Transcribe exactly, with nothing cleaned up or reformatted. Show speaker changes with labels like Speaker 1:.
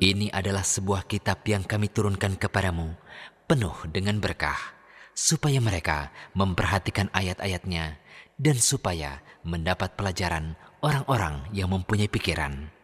Speaker 1: Ini adalah sebuah kitab yang kami turunkan kepadamu, penuh dengan berkah, supaya mereka memperhatikan ayat-ayatnya dan supaya mendapat pelajaran orang-orang yang mempunyai pikiran.